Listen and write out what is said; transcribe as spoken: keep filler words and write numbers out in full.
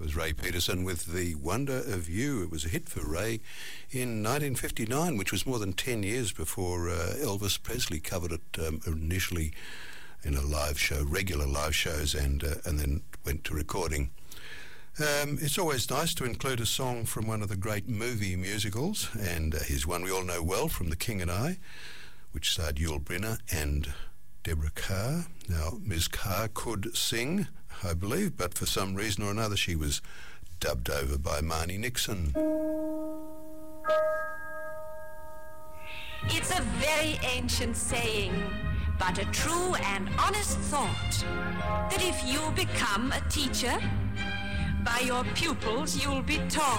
was Ray Peterson with The Wonder of You. It was a hit for Ray in nineteen fifty-nine, which was more than ten years before uh, Elvis Presley covered it um, initially in a live show, regular live shows, and uh, and then went to recording. Um, it's always nice to include a song from one of the great movie musicals, and uh, here's one we all know well from The King and I, which starred Yul Brynner and Deborah Kerr. Now, Miz Kerr could sing, I believe, but for some reason or another she was dubbed over by Marnie Nixon. It's a very ancient saying, but a true and honest thought, that if you become a teacher, by your pupils you'll be taught.